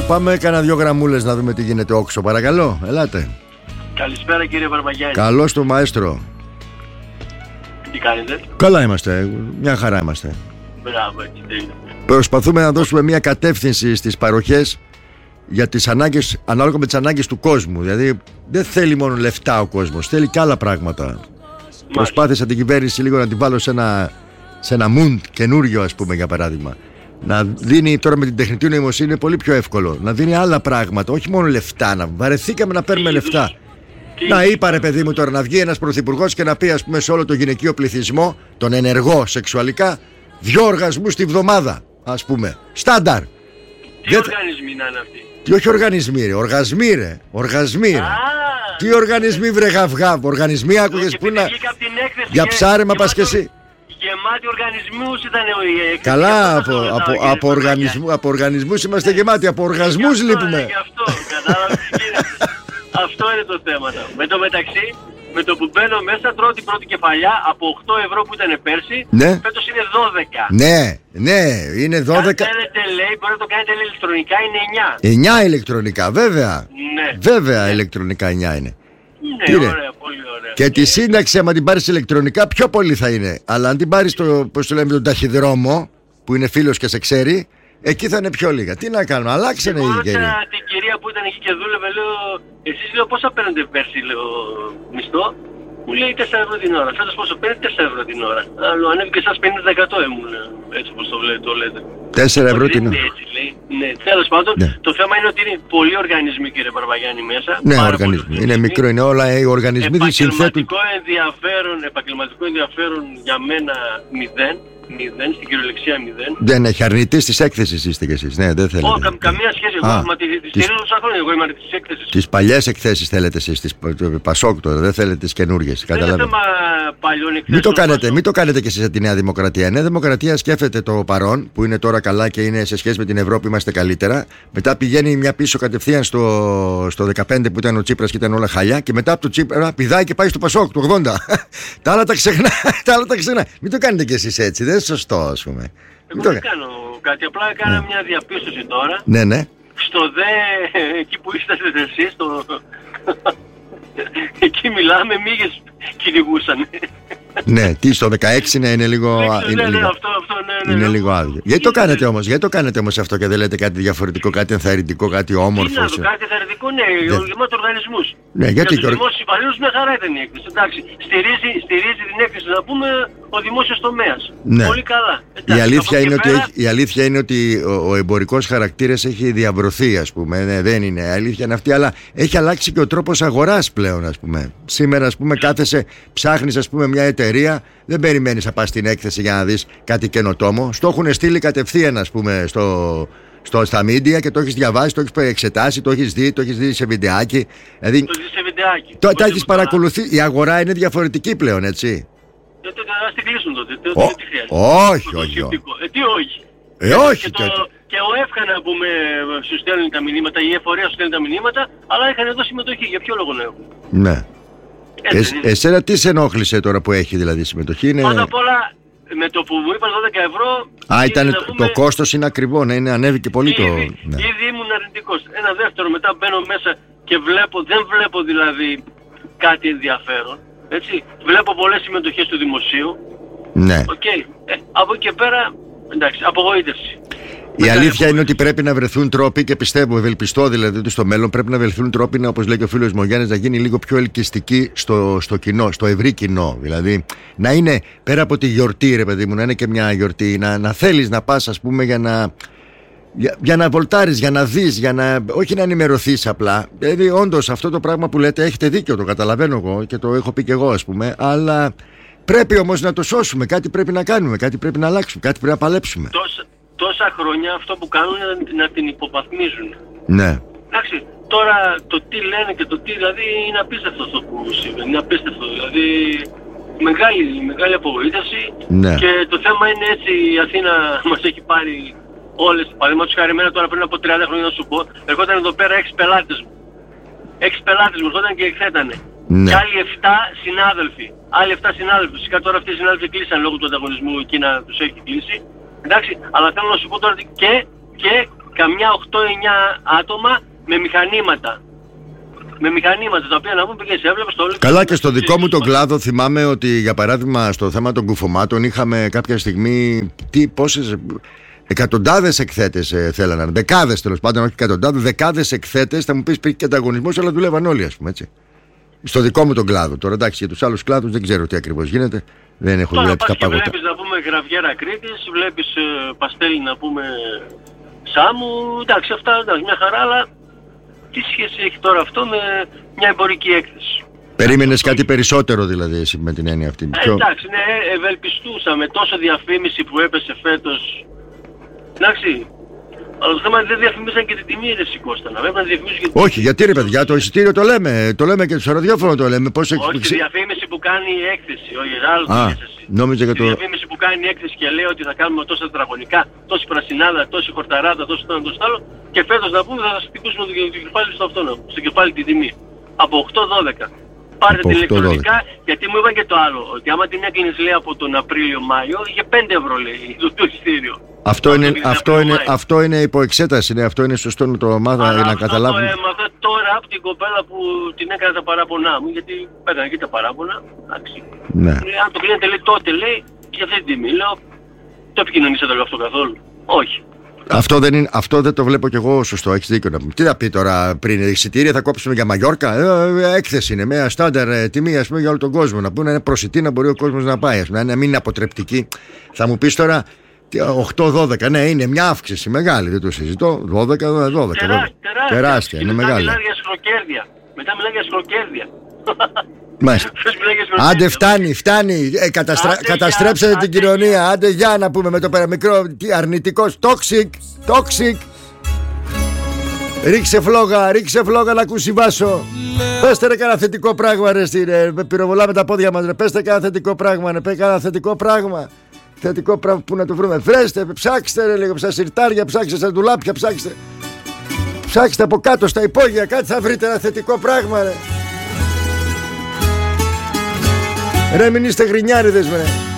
Πάμε κάνα 2 γραμμούλες να δούμε τι γίνεται όξο. Παρακαλώ, ελάτε. Καλησπέρα κύριε Βαρβαγιάννη. Καλώς το μαέστρο. Τι κάνετε? Καλά είμαστε, μια χαρά είμαστε. Μπράβο, έτσι τέλειο. Προσπαθούμε να δώσουμε μια κατεύθυνση στις παροχές για τις ανάγκες, ανάλογα με τις ανάγκες του κόσμου. Δηλαδή δεν θέλει μόνο λεφτά ο κόσμος, θέλει και άλλα πράγματα. Μάλιστα. Προσπάθησα την κυβέρνηση λίγο να την βάλω σε ένα μουντ καινούριο, ας πούμε, για παράδειγμα. Να δίνει τώρα με την τεχνητή νοημοσύνη είναι πολύ πιο εύκολο. Να δίνει άλλα πράγματα, όχι μόνο λεφτά. Να βαρεθήκαμε να παίρνουμε λεφτά. Να είπα ρε παιδί μου τώρα να βγει ένας πρωθυπουργός και να πει, ας πούμε, σε όλο το γυναικείο πληθυσμό, τον ενεργό σεξουαλικά, 2 οργασμούς τη βδομάδα, ας πούμε. Στάνταρ. Τι οργανισμοί να είναι αυτοί? Τι όχι οργανισμοί ρε, οργασμοί ρε. Τι οργανισμοί βρε γαυγάβ, οργανισμοί άκουγες που είναι για ψάρεμα πας και εσύ. Γεμάτοι οργανισμούς ήταν η έκθεση. Καλά, από οργανισμούς είμαστε γεμάτοι, από οργασμούς λείπουμε. Αυτό είναι το θέμα. Με το μεταξύ, με το που μπαίνω μέσα τρώω την πρώτη κεφαλιά από 8 ευρώ που ήταν πέρσι, ναι. Φέτος είναι 12. Ναι, είναι 12. Αν θέλετε λέει, μπορεί να το κάνετε λέει, ηλεκτρονικά, είναι 9. 9 ηλεκτρονικά, βέβαια. Ναι. Βέβαια, ηλεκτρονικά 9 είναι. Ναι, ωραία, πολύ ωραία. Και τη σύνταξη, άμα την πάρεις ηλεκτρονικά, πιο πολύ θα είναι. Αλλά αν την πάρεις πώς το λέμε, τον ταχυδρόμο, που είναι φίλος και σε ξέρει, εκεί θα είναι πιο λίγα. Τι να κάνουμε, αλλάξανε οι γένειες. Την κυρία που ήταν εκεί και δούλευε, λέω, εσείς λέω πόσα παίρνετε πέρσι, λέω, μισθό? Μου λέει 4 ευρώ την ώρα. Φέτος πόσο παίρνετε? 4 ευρώ την ώρα. Άλλο ανέβηκε εσάς 50% ήμουν, έτσι όπως το λέτε. 4 ευρώ την ώρα. Έτσι λέει. Ναι, τέλος πάντων, ναι. Το θέμα είναι ότι είναι πολλοί οργανισμοί, κύριε Βαρβαγιάννη, μέσα. Ναι, οργανισμοί. Είναι μικρό, είναι όλα οι οργανισμοί συνθέτουν. Επαγγελματικό ενδιαφέρον για μένα 0. Στην κυριολεξία 0. Δεν έχει, αρνητής της έκθεσης είστε κι εσείς. Ναι, δεν θέλετε. Όχι, καμία σχέση. Εγώ στηρίζω τόσα χρόνια. Εγώ είμαι αρνητής της έκθεσης. Τις παλιές εκθέσεις θέλετε εσείς, τις Πασόκ τώρα, δεν θέλετε τις καινούργιες. Δεν είναι θέμα παλιών εκθέσεων. Μην το κάνετε κι εσείς από τη Νέα Δημοκρατία. Η Νέα Δημοκρατία σκέφτεται το παρόν, που είναι τώρα καλά και είναι σε σχέση με την Ευρώπη είμαστε καλύτερα. Μετά πηγαίνει μια πίσω κατευθείαν στο 15 που ήταν ο Τσίπρας και ήταν όλα χαλιά. Και μετά από το Τσίπρα πηδάει και πάει στο Πασόκ, το 80. Τα άλλα τα ξεχνά. Μην το κάνετε κι εσείς έτσι. Δεν είναι σωστό, ας πούμε. Εγώ δεν κάνω κάτι, απλά έκανα μια διαπίστωση τώρα. Ναι. Στο εκεί που είστε εσείς, εκεί μιλάμε, μύγες κυνηγούσαν. Ναι, τι στο 16 είναι λίγο. Είναι λίγο άδειο. Γιατί το κάνετε όμως αυτό και δεν λέτε κάτι διαφορετικό, κάτι ενθαρρυντικό, κάτι όμορφο? Τι να το κάτι ενθαρρυντικό, ναι, γεμάτο οργανισμούς. Ναι, γιατί. Για τους δημόσιους υπαλλήλους μια χαρά ήταν η έκθεση. Εντάξει, στηρίζει την έκθεση να πούμε ο δημόσιος τομέας. Ναι. Πολύ καλά. Εντάξει, η αλήθεια είναι ότι ο εμπορικός χαρακτήρας έχει διαβρωθεί, ας πούμε. Ναι, δεν είναι. Αλήθεια είναι αυτή, αλλά έχει αλλάξει και ο τρόπος αγοράς πλέον, ας πούμε. Σήμερα, ας πούμε, κάθεσαι, ψάχνεις, ας πούμε, μια εταιρεία, δεν περιμένεις να πας στην έκθεση για να δεις κάτι καινοτόμο. Στο έχουν στείλει κατευθείαν, ας πούμε, στα media και το έχεις διαβάσει, το έχεις εξετάσει, το έχεις δει σε βιντεάκι. Δηλαδή, το δεις σε βιντεάκι. Τα έχεις παρακολουθεί. Η αγορά είναι διαφορετική πλέον, έτσι. Τότε θα την κλείσουν τότε. Τι χρειάζεται? Όχι. Τι όχι? Όχι. Και ο ΕΦΚΑ να πούμε σου στέλνει τα μηνύματα, η εφορία σου στέλνει τα μηνύματα, αλλά είχαν εδώ συμμετοχή. Για ποιο λόγο να έχουν? Ναι. Εσένα τι σε ενόχλησε τώρα που έχει δηλαδή συμμετοχή? Πρώτα απ' όλα με το που μου είπαν 12 ευρώ. Το κόστος είναι ακριβό, να ανέβηκε πολύ το. Ήδη ήμουν αρνητικός. Ένα δεύτερο, μετά μπαίνω μέσα και δεν βλέπω δηλαδή κάτι ενδιαφέρον. Έτσι. Βλέπω πολλές συμμετοχές του δημοσίου. Ναι. Από εκεί και πέρα, εντάξει, απογοήτευση. Η αλήθεια είναι ότι πρέπει να βρεθούν τρόποι και ευελπιστώ δηλαδή ότι στο μέλλον πρέπει να βρεθούν τρόποι, όπως λέει και ο φίλος μου ο Γιάννης, να γίνει λίγο πιο ελκυστική στο κοινό, στο ευρύ κοινό. Δηλαδή να είναι πέρα από τη γιορτή, ρε παιδί μου, να είναι και μια γιορτή, να θέλεις να πας, ας πούμε, για να βολτάρεις, για να δεις, όχι να ενημερωθείς απλά. Δηλαδή, όντως αυτό το πράγμα που λέτε έχετε δίκιο, το καταλαβαίνω εγώ και το έχω πει και εγώ, ας πούμε, αλλά πρέπει όμως να το σώσουμε. Κάτι πρέπει να κάνουμε, κάτι πρέπει να αλλάξουμε, κάτι πρέπει να παλέψουμε. Τόσα χρόνια αυτό που κάνουν είναι να την υποβαθμίζουν. Ναι. Εντάξει, τώρα το τι λένε και το τι, δηλαδή είναι απίστευτο αυτό που συμβαίνει. Είναι απίστευτο, δηλαδή μεγάλη απογοήτευση. Ναι. Και το θέμα είναι έτσι, η Αθήνα μας έχει πάρει όλες. Παραδείγματος χάρη, εμένα τώρα πριν από 30 χρόνια να σου πω, ερχόταν εδώ πέρα 6 πελάτες μου. 6 πελάτες μου ερχόταν και εκθέτανε. Ναι. Και άλλοι 7 συνάδελφοι. Φυσικά τώρα αυτοί οι συνάδελφοι κλείσαν λόγω του ανταγωνισμού, η Κίνα τους έχει κλείσει. Εντάξει, αλλά θέλω να σου πω τώρα ότι και καμιά 8-9 άτομα με μηχανήματα. Με μηχανήματα τα οποία να πούμε πήγες, έβλεπες το όλο. Καλά, και στο δικό μου τον κλάδο θυμάμαι ότι για παράδειγμα στο θέμα των κουφωμάτων είχαμε κάποια στιγμή πόσες εκατοντάδες εκθέτες θέλανε, δεκάδες τέλος πάντων, όχι εκατοντάδες, δεκάδες εκθέτες. Θα μου πεις πήγε και ανταγωνισμός, αλλά δουλεύαν όλοι, ας πούμε, έτσι. Στο δικό μου τον κλάδο. Τώρα εντάξει, για τους άλλους κλάδους δεν ξέρω τι ακριβώς γίνεται. Δεν έχω δουλέψει τα παγωτά. Βλέπεις να πούμε γραβιέρα Κρήτης, βλέπεις παστέλι να πούμε Σάμου, εντάξει αυτά, εντάξει, μια χαρά, αλλά τι σχέση έχει τώρα αυτό με μια εμπορική έκθεση? Περίμενες κάτι περισσότερο δηλαδή εσύ με την έννοια αυτή? Εντάξει, ναι, ευελπιστούσαμε τόσο διαφήμιση που έπεσε φέτος. Εντάξει. Αλλά το θέμα είναι δεν διαφημίσαν και την τιμή, ρε Κώστα. Να πρέπει να διαφημίσουν και την τιμή. Όχι, γιατί ρε παιδιά, το εισιτήριο το λέμε και στο ραδιόφωνο το λέμε. Πώς όχι, τη διαφήμιση που κάνει η έκθεση. Όχι, άλλο το λες εσύ. Νόμιζα για τη διαφήμιση που κάνει η έκθεση και λέει ότι θα κάνουμε τόσα τετραγωνικά, τόση πρασινάδα, τόση χορταράδα, τόσο το ένα, τόσο άλλο. Και φέτος να πούμε θα σας χτυπήσουμε το κεφάλι στο αυτόνομο, στο κεφάλι τη τιμή. Από 8-12. Πάρτε την ηλεκτρονικά, γιατί μου είπαν και το άλλο. Ότι άμα την έκλεινες λέει από τον Απρίλιο-Μάιο, είχε 5 ευρώ λέει το εισιτήριο. Αυτό είναι υποεξέταση, ναι, αυτό είναι σωστό να το μάθω να καταλάβουμε. Αυτό το έμαθα τώρα από την κοπέλα που την έκανε τα παράπονά μου, γιατί πέτανε και τα παράπονα. Ναι. Αν το κλείνετε λέει τότε λέει, για αυτή την τιμή. Λέω, το επικοινωνήσατε αυτό καθόλου? Όχι. Αυτό δεν το βλέπω κι εγώ σωστό, έχεις δίκιο να πούμε. Τι θα πει τώρα πριν, εισιτήρια θα κόψουμε για Μαγιόρκα? Έκθεση είναι, μια στάνταρ τιμή ας πούμε για όλο τον κόσμο. Να πούνε είναι προσιτή να μπορεί ο κόσμος να πάει, ας πούμε, να μην είναι αποτρεπτική. Θα μου πεις τώρα 8-12, ναι, είναι μια αύξηση μεγάλη, δεν το συζητώ. 12. Τεράστια, είναι μεγάλη. Μετά μιλάει για σχροκέρδια. Άντε φτάνει. Καταστρέψατε την κοινωνία. Άντε για να πούμε με το παραμικρό αρνητικός. Toxic. Ρίξε φλόγα να ακούσει Βάσο. Πέστε ρε κανένα θετικό πράγμα ρε, πυροβολάμε τα πόδια μας ρε. Πέστε κανένα θετικό πράγμα ρε. Κανένα θετικό πράγμα. Θετικό πράγμα που να το βρούμε. Βρέστε, ψάξτε ρε λίγο, στα σιρτάρια, ψάξτε στα ντουλάπια, ψάξτε από κάτω στα υπόγεια, κάτι θα βρείτε ένα θετικό πράγμα ρε. Ρε μην είστε γρινιάριδες ρε.